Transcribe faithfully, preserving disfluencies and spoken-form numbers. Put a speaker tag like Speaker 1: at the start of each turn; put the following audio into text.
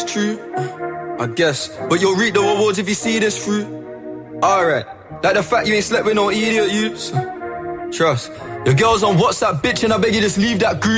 Speaker 1: true. I guess, but you'll reap the rewards if you see this through. Alright, like the fact you ain't slept with no idiot youths. Trust. Your girl's on WhatsApp bitch and I beg you just leave that group.